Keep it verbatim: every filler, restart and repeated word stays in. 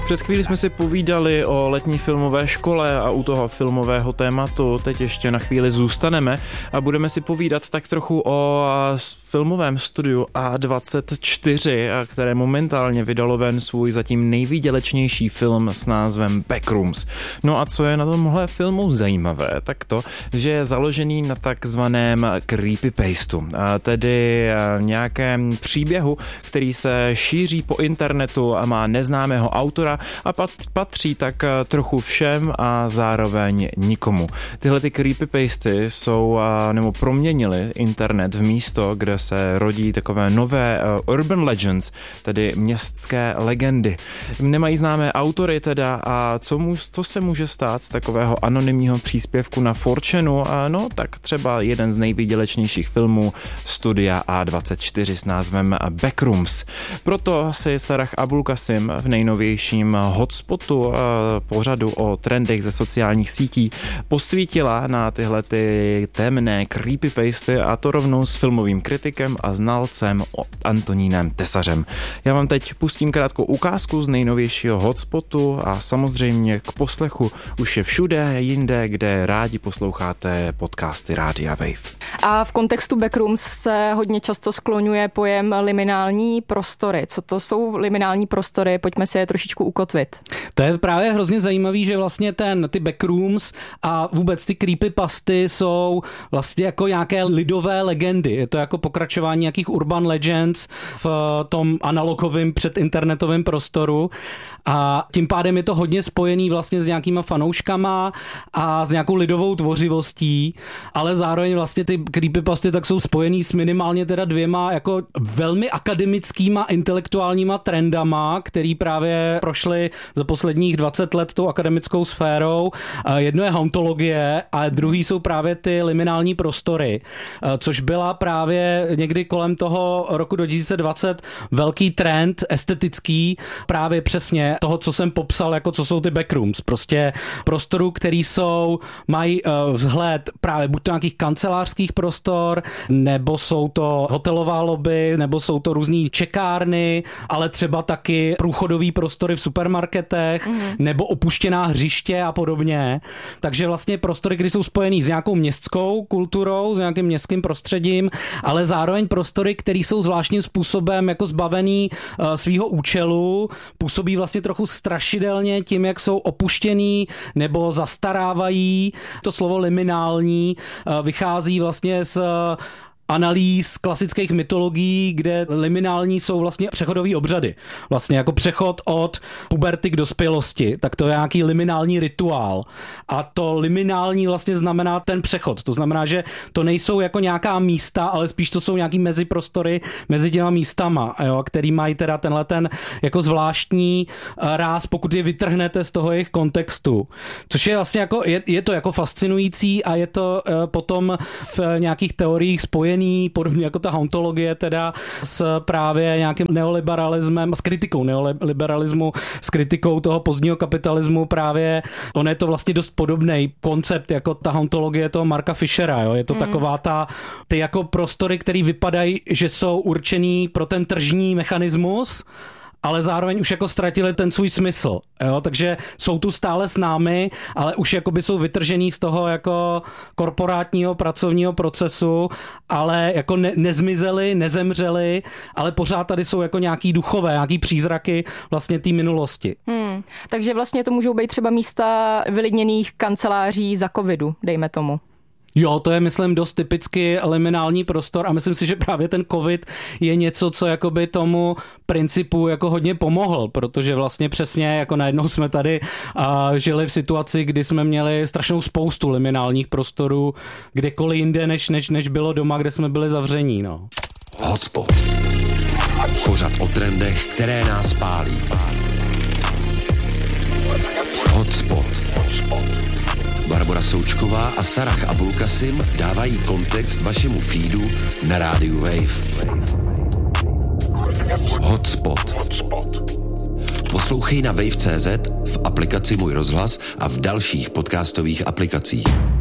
Před chvíli jsme si povídali o letní filmové škole a u toho filmového tématu teď ještě na chvíli zůstaneme a budeme si povídat tak trochu o filmovém studiu A dvacet čtyři, které momentálně vydalo ven svůj zatím nejvýdělečnější film s názvem Backrooms. No a co je na tomhle filmu zajímavé, tak to, že je založený na takzvaném creepypastu, tedy nějakém příběhu, který se šíří po internetu a má neznámého autora a patří tak trochu všem a zároveň nikomu. Tyhle ty creepypasty jsou, nebo proměnili internet v místo, kde se rodí takové nové urban legends, tedy městské legendy. Nemají známé autory teda a co, mu, co se může stát z takového anonymního příspěvku na four chanu? No tak třeba jeden z nejvýdělečnějších filmů studia A dvacet čtyři s názvem Backrooms. Proto si Sarah Abulkasim v nejnovějším hotspotu pořadu o trendech ze sociálních sítí posvítila na tyhle ty temné creepypasty a to rovnou s filmovým kritikem a znalcem Antonínem Tesařem. Já vám teď pustím krátkou ukázku z nejnovějšího hotspotu a samozřejmě k poslechu už je všude jinde, kde rádi posloucháte podcasty Rádia Wave. A v kontextu Backrooms se hodně často skloňuje pojem liminální prostory. Co to jsou liminální prostory? Pojďme si je trošičku ukotvit. To je právě hrozně zajímavý, že vlastně ten, ty backrooms a vůbec ty creepypasty jsou vlastně jako nějaké lidové legendy. Je to jako pokračování nějakých urban legends v tom analogovém předinternetovém prostoru a tím pádem je to hodně spojený vlastně s nějakýma fanouškama a s nějakou lidovou tvořivostí, ale zároveň vlastně ty creepypasty tak jsou spojený s minimálně teda dvěma jako velmi akademickýma intelektuálníma trendama, který právě prošly za posledních dvacet let tou akademickou sférou. Jedno je hauntologie a druhý jsou právě ty liminální prostory, což byla právě někdy kolem toho roku dva tisíce dvacet velký trend estetický právě přesně toho, co jsem popsal, jako co jsou ty backrooms. Prostě prostorů, který jsou, mají uh, vzhled právě buď to nějakých kancelářských prostor, nebo jsou to hotelová lobby, nebo jsou to různý čekárny, ale třeba taky průchodový prostory v supermarketech, mm-hmm. nebo opuštěná hřiště a podobně. Takže vlastně prostory, které jsou spojený s nějakou městskou kulturou, s nějakým městským prostředím, ale zároveň prostory, které jsou zvláštním způsobem jako zbavený uh, svýho účelu, působí vlastně trochu strašidelně tím, jak jsou opuštěný nebo zastarávají. To slovo liminální uh, vychází vlastně z uh, analýz klasických mytologií, kde liminální jsou vlastně přechodové obřady. Vlastně jako přechod od puberty k dospělosti. Tak to je nějaký liminální rituál. A to liminální vlastně znamená ten přechod. To znamená, že to nejsou jako nějaká místa, ale spíš to jsou nějaký meziprostory mezi těma místama, jo, který mají teda tenhle ten jako zvláštní ráz, pokud je vytrhnete z toho jejich kontextu. Což je vlastně jako, je, je to jako fascinující a je to uh, potom v nějakých teoriích spojený podobně jako ta hauntologie teda s právě nějakým neoliberalismem, s kritikou neoliberalismu, s kritikou toho pozdního kapitalismu právě. On je to vlastně dost podobný koncept jako ta hauntologie toho Marka Fischera, jo? Je to mm. taková ta, ty jako prostory, které vypadají, že jsou určený pro ten tržní mechanismus, ale zároveň už jako ztratili ten svůj smysl, jo? Takže jsou tu stále s námi, ale už jakoby jsou vytržený z toho jako korporátního pracovního procesu, ale jako ne, nezmizeli, nezemřeli, ale pořád tady jsou jako nějaký duchové, nějaký přízraky vlastně té minulosti. Hmm, takže vlastně to můžou být třeba místa vylidněných kanceláří za covidu, dejme tomu. Jo, to je, myslím, dost typicky liminální prostor a myslím si, že právě ten covid je něco, co jakoby tomu principu jako hodně pomohl, protože vlastně přesně jako najednou jsme tady a žili v situaci, kdy jsme měli strašnou spoustu liminálních prostorů kdekoliv jinde, než, než, než bylo doma, kde jsme byli zavření, no. Hotspot. Pořad o trendech, které nás pálí. Hotspot. Barbora Součková a Sarah Abulkasim dávají kontext vašemu feedu na rádiu Wave. Hotspot. Poslouchej na wave tečka cé zet, v aplikaci Můj rozhlas a v dalších podcastových aplikacích.